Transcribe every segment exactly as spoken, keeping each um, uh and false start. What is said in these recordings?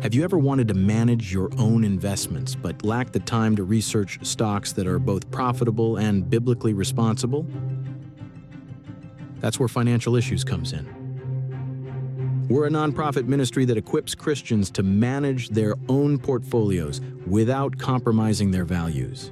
Have you ever wanted to manage your own investments but lacked the time to research stocks that are both profitable and biblically responsible? That's where Financial Issues comes in. We're a nonprofit ministry that equips Christians to manage their own portfolios without compromising their values.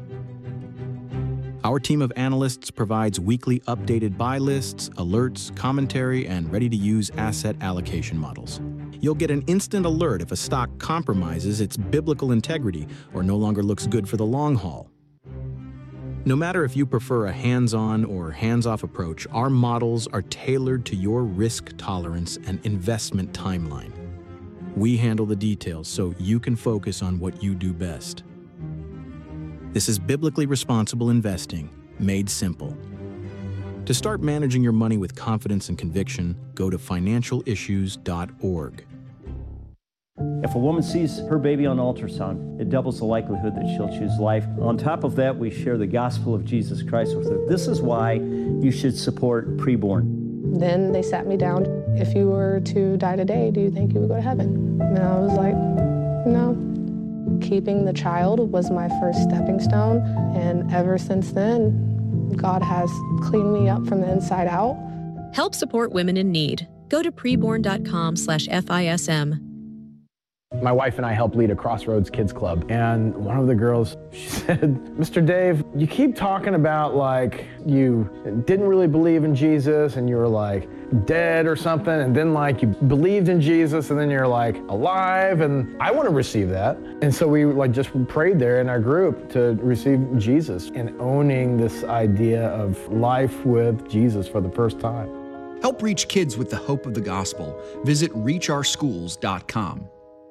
Our team of analysts provides weekly updated buy lists, alerts, commentary, and ready-to-use asset allocation models. You'll get an instant alert if a stock compromises its biblical integrity or no longer looks good for the long haul. No matter if you prefer a hands-on or hands-off approach, our models are tailored to your risk tolerance and investment timeline. We handle the details so you can focus on what you do best. This is biblically responsible investing, made simple. To start managing your money with confidence and conviction, go to financial issues dot org. If a woman sees her baby on ultrasound, it doubles the likelihood that she'll choose life. On top of that, we share the gospel of Jesus Christ with her. This is why you should support Preborn. Then they sat me down. If you were to die today, do you think you would go to heaven? And I was like, no. Keeping the child was my first stepping stone, and ever since then, God has cleaned me up from the inside out. Help support women in need. Go to preborn.com slash FISM. My wife and I help lead a Crossroads Kids Club, and one of the girls, she said, Mister Dave, you keep talking about like you didn't really believe in Jesus and you were like dead or something, and then like you believed in Jesus and then you're like alive, and I want to receive that. And so we like just prayed there in our group to receive Jesus and owning this idea of life with Jesus for the first time. Help reach kids with the hope of the gospel. Visit reach our schools dot com.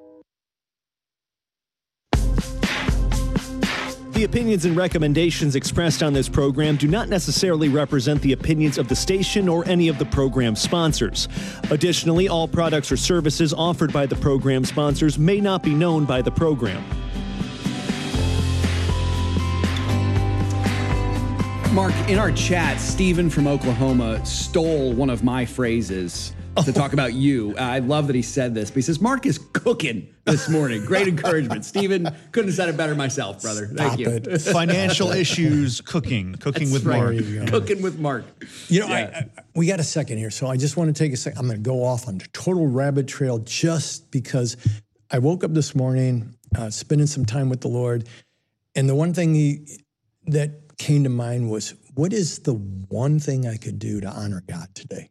The opinions and recommendations expressed on this program do not necessarily represent the opinions of the station or any of the program sponsors. Additionally, all products or services offered by the program sponsors may not be known by the program. Mark, in our chat, Stephen from Oklahoma stole one of my phrases to talk about you. Uh, I love that he said this, but he says, Mark is cooking this morning. Great encouragement. Stephen, couldn't have said it better myself, brother. Thank Stop you. It. Financial Issues Cooking. Cooking That's with right. Mark. Cooking with Mark. You know, Yeah. I, I, we got a second here, so I just want to take a second. I'm going to go off on a total rabbit trail just because I woke up this morning, uh, spending some time with the Lord, and the one thing he, that came to mind was, what is the one thing I could do to honor God today?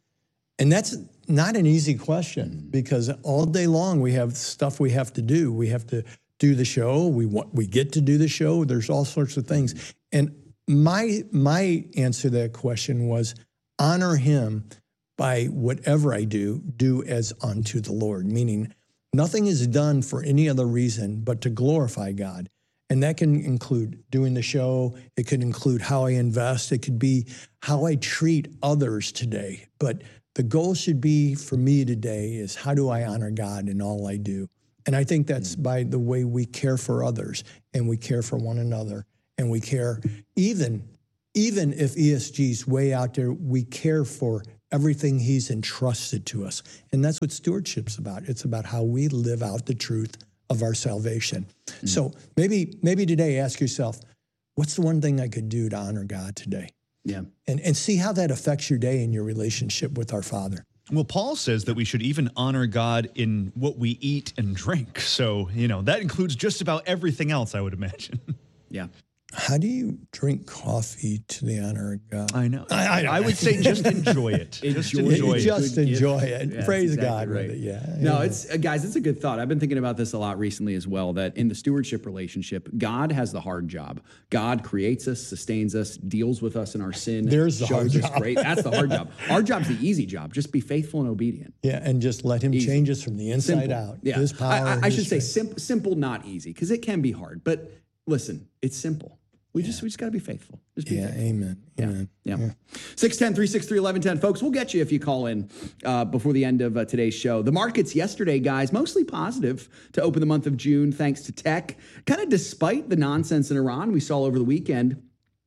And that's not an easy question, because all day long we have stuff we have to do. We have to do the show. We want, we get to do the show. There's all sorts of things. And my my answer to that question was, honor him by whatever I do, do as unto the Lord, meaning nothing is done for any other reason but to glorify God. And that can include doing the show. It could include how I invest. It could be how I treat others today. But the goal should be for me today is, how do I honor God in all I do? And I think that's by the way we care for others, and we care for one another, and we care, even, even if E S G's way out there, we care for everything he's entrusted to us. And that's what stewardship's about. It's about how we live out the truth of our salvation. Mm. So maybe maybe today ask yourself, what's the one thing I could do to honor God today? Yeah. And and see how that affects your day and your relationship with our Father. Well, Paul says that we should even honor God in what we eat and drink. So, you know, that includes just about everything else, I would imagine. Yeah. How do you drink coffee to the honor of God? I know. I, I, I would say just enjoy it. Just Enjoy enjoy it. it. Just Good enjoy gift. it. Yeah, Praise exactly God right. with it. Yeah. No, yeah. it's uh, guys, it's a good thought. I've been thinking about this a lot recently as well, that in the stewardship relationship, God has the hard job. God creates us, sustains us, deals with us in our sin. There's the shows hard us job. great. That's the hard job. Our job's the easy job. Just be faithful and obedient. Yeah, and just let him Easy. change us from the inside Simple. out. Yeah. His power. I, I, I his should say strength. sim- simple, not easy, because it can be hard. But listen, it's simple. We just we just got to be faithful. Just be Yeah, faithful. amen. Yeah. Amen. Yeah. six one zero, three six three, one one one zero. Folks, we'll get you if you call in uh, before the end of uh, today's show. The markets yesterday, guys, mostly positive to open the month of June, thanks to tech. Kind of despite the nonsense in Iran we saw over the weekend.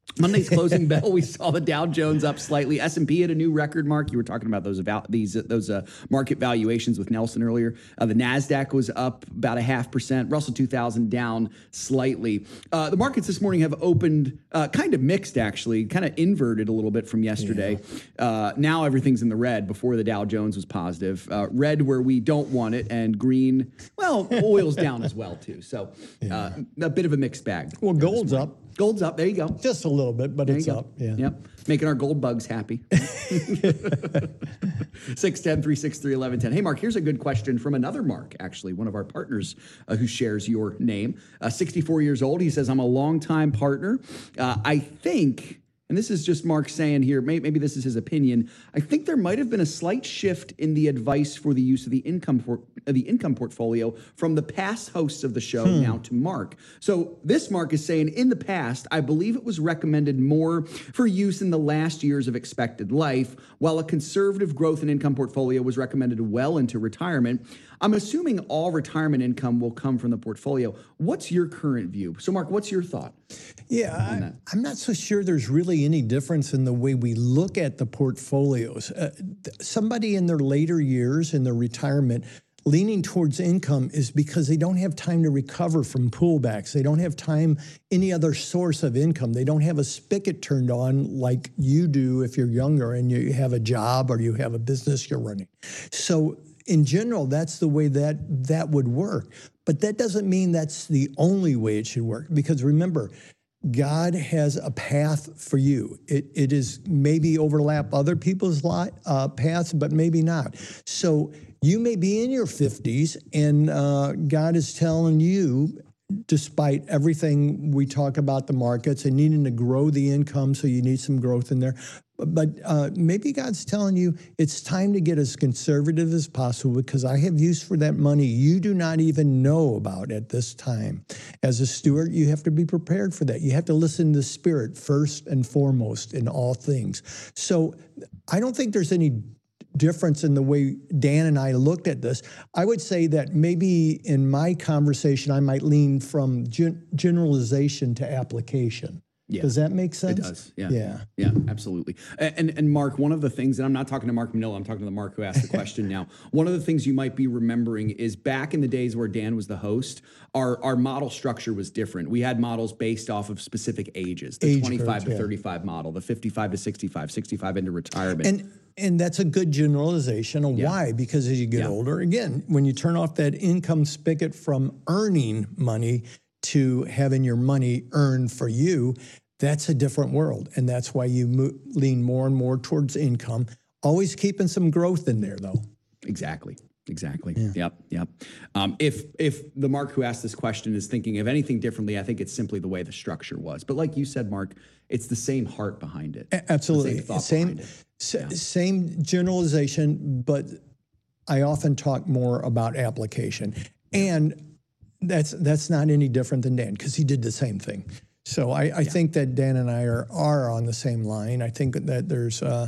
Monday's closing bell, we saw the Dow Jones up slightly. S and P hit a new record mark. You were talking about those about these those uh, market valuations with Nelson earlier. Uh, the Nasdaq was up about a half percent. Russell two thousand down slightly. Uh, the markets this morning have opened uh, kind of mixed, actually, kind of inverted a little bit from yesterday. Yeah. Uh, now everything's in the red. Before the Dow Jones was positive. Uh, red where we don't want it, and green, well, oil's down as well too. So uh, a bit of a mixed bag. Well, gold's up. Gold's up. There you go. Just a little bit, but there it's up. Yeah. Yep. Making our gold bugs happy. six ten, three six three, eleven ten. Hey, Mark, here's a good question from another Mark, actually, one of our partners uh, who shares your name. Uh, sixty-four years old. He says, I'm a longtime partner. Uh, I think... And this is just Mark saying here, maybe, maybe this is his opinion. I think there might have been a slight shift in the advice for the use of the income for, uh, the income portfolio from the past hosts of the show hmm. now to Mark. So this Mark is saying, in the past, I believe it was recommended more for use in the last years of expected life, while a conservative growth and income portfolio was recommended well into retirement. I'm assuming all retirement income will come from the portfolio. What's your current view? So, Mark, what's your thought? Yeah, I, I'm not so sure there's really any difference in the way we look at the portfolios. Uh, somebody in their later years, in their retirement, leaning towards income is because they don't have time to recover from pullbacks. They don't have time, any other source of income. They don't have a spigot turned on like you do if you're younger and you have a job or you have a business you're running. So in general, that's the way that that would work. But that doesn't mean that's the only way it should work. Because remember, God has a path for you. It it is maybe overlap other people's li- uh, paths, but maybe not. So you may be in your fifties, and uh, God is telling you, despite everything we talk about the markets and needing to grow the income, so you need some growth in there. But uh, maybe God's telling you it's time to get as conservative as possible because I have use for that money you do not even know about at this time. As a steward, you have to be prepared for that. You have to listen to the Spirit first and foremost in all things. So I don't think there's any difference in the way Dan and I looked at this. I would say that maybe in my conversation, I might lean from gen- generalization to application. Yeah. Does that make sense? It does. Yeah. Yeah. Yeah, absolutely. And, and Mark, one of the things, and I'm not talking to Mark Manila, I'm talking to the Mark who asked the question now. One of the things you might be remembering is back in the days where Dan was the host, our, our model structure was different. We had models based off of specific ages, the Age twenty-five curves, to yeah. thirty-five model, the fifty-five to sixty-five, sixty-five into retirement. And and that's a good generalization of Yeah. why, because as you get Yeah. older, again, when you turn off that income spigot from earning money to having your money earned for you, that's a different world. And that's why you mo- lean more and more towards income, always keeping some growth in there, though. Exactly. Exactly. Yeah. Yep. Yep. Um, if if the Mark who asked this question is thinking of anything differently, I think it's simply the way the structure was. But like you said, Mark, it's the same heart behind it. A- absolutely. The same thought Same, behind it. s- Yeah. same generalization, but I often talk more about application. And that's that's not any different than Dan, because he did the same thing. So I, I yeah. think that Dan and I are are on the same line. I think that there's uh,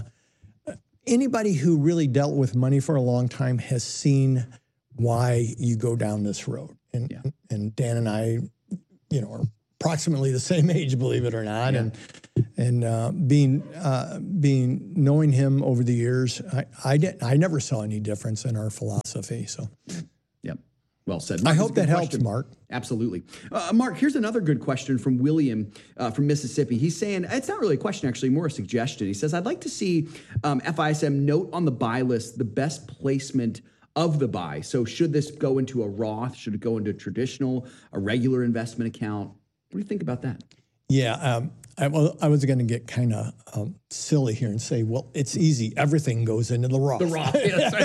anybody who really dealt with money for a long time has seen why you go down this road. And Yeah. and Dan and I, you know, are approximately the same age, believe it or not. Yeah. And and uh, being uh, being knowing him over the years, I I, did, I never saw any difference in our philosophy. So. Yep. Well said. I Mark, hope that's a that good helps, question. Mark. Absolutely. Uh, Mark, here's another good question from William uh, from Mississippi. He's saying, it's not really a question, actually, more a suggestion. He says, I'd like to see um, F I S M note on the buy list the best placement of the buy. So should this go into a Roth? Should it go into a traditional, a regular investment account? What do you think about that? Yeah, um, I, well, I was going to get kind of um, silly here and say, well, it's easy. Everything goes into the Roth. The Roth,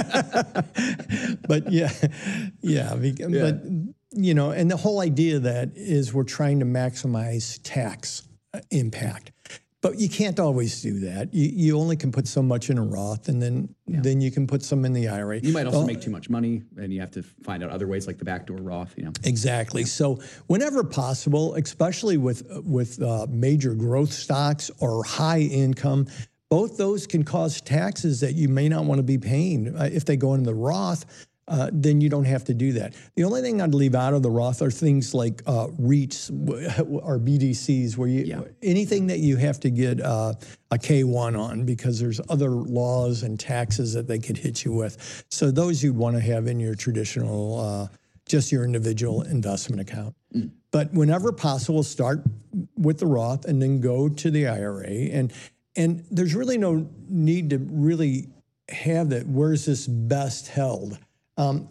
yes. But yeah, yeah, yeah. But, you know, and the whole idea of that is we're trying to maximize tax impact. But you can't always do that. You you only can put so much in a Roth, and then yeah. then you can put some in the I R A. You might also well, make too much money, and you have to find out other ways, like the backdoor Roth. You know, exactly. So whenever possible, especially with with uh, major growth stocks or high income, both those can cause taxes that you may not want to be paying uh, if they go into the Roth. uh, then you don't have to do that. The only thing I'd leave out of the Roth are things like uh, REITs or B D Cs, where you yeah. anything that you have to get uh, a K one on, because there's other laws and taxes that they could hit you with. So those you'd want to have in your traditional, uh, just your individual investment account. Mm. But whenever possible, start with the Roth and then go to the I R A. And and there's really no need to really have that. Where's this best held? Um,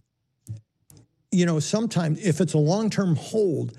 you know, sometimes if it's a long-term hold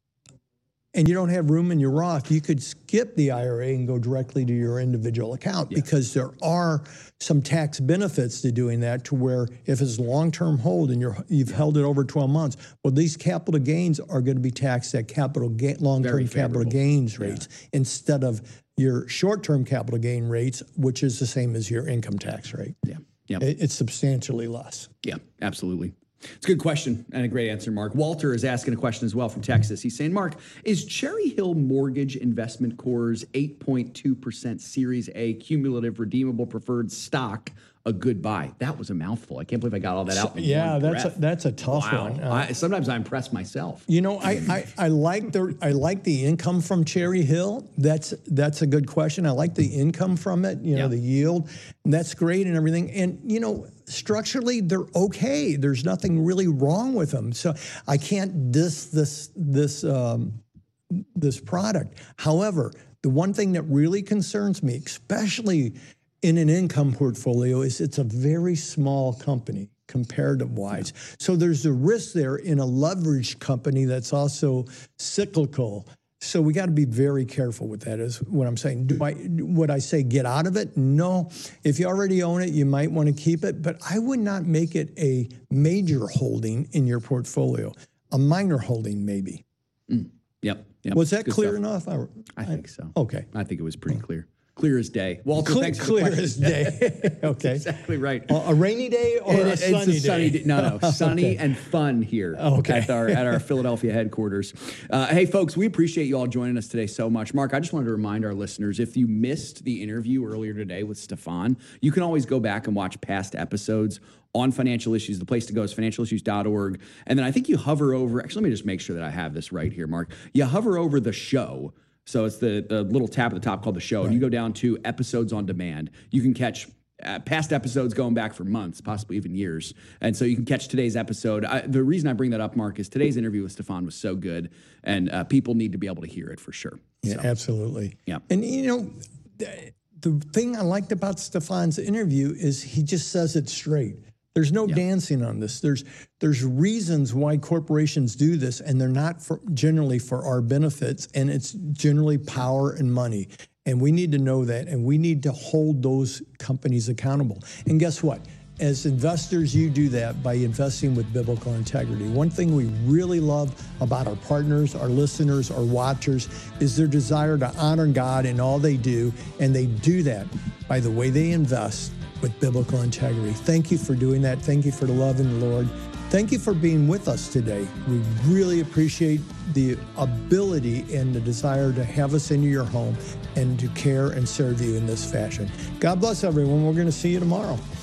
and you don't have room in your Roth, you could skip the I R A and go directly to your individual account, yeah. because there are some tax benefits to doing that, to where if it's long-term hold and you're, you've held it over twelve months, well, these capital gains are going to be taxed at capital ga- long-term capital gains rates yeah. instead of your short-term capital gain rates, which is the same as your income tax rate. Yeah. Yep. It's substantially less. Yeah, absolutely. It's a good question and a great answer, Mark. Walter is asking a question as well from Texas. He's saying, Mark, is Cherry Hill Mortgage Investment Corp's eight point two percent Series A cumulative redeemable preferred stock a good buy? That was a mouthful. I can't believe I got all that out in yeah, one that's breath. a, that's a tough wow. one. Uh, I, sometimes I impress myself. You know, I, I, I like the I like the income from Cherry Hill. That's that's a good question. I like the income from it. You know, yeah. the yield, and that's great and everything. And you know, structurally, they're okay. There's nothing really wrong with them. So I can't diss this this um, this product. However, the one thing that really concerns me, especially in an income portfolio, is it's a very small company comparative-wise. Yeah. So there's a risk there in a leveraged company that's also cyclical. So we got to be very careful with that, is what I'm saying. Do I, would I say get out of it? No. If you already own it, you might want to keep it, but I would not make it a major holding in your portfolio. A minor holding, maybe. Mm. Yep. yep. Was that Good clear stuff. enough? I, I think so. Okay. I think it was pretty clear. Clear as day. Walter, clear, thanks for clear the question. as day. Okay. Exactly right. Uh, a rainy day or it, a it's sunny a sunny day? day? No, no. Sunny okay. and fun here okay. at, our, at our Philadelphia headquarters. Uh, hey, folks, we appreciate you all joining us today so much. Mark, I just wanted to remind our listeners, if you missed the interview earlier today with Stefan, you can always go back and watch past episodes on Financial Issues. The place to go is financial issues dot org. And then I think you hover over, actually, let me just make sure that I have this right here, Mark. You hover over the show. So it's the, the little tab at the top called the show. Right. And you go down to episodes on demand. You can catch uh, past episodes going back for months, possibly even years. And so you can catch today's episode. I, the reason I bring that up, Mark, is today's interview with Stefan was so good, and uh, people need to be able to hear it for sure. Yeah, so. Absolutely. Yeah. And, you know, the, the thing I liked about Stefan's interview is he just says it straight. There's no yep. dancing on this. There's there's reasons why corporations do this, and they're not for, generally for our benefits, and it's generally power and money. And we need to know that, and we need to hold those companies accountable. And guess what? As investors, you do that by investing with biblical integrity. One thing we really love about our partners, our listeners, our watchers, is their desire to honor God in all they do, and they do that by the way they invest with biblical integrity. Thank you for doing that. Thank you for loving the Lord. Thank you for being with us today. We really appreciate the ability and the desire to have us into your home and to care and serve you in this fashion. God bless everyone. We're going to see you tomorrow.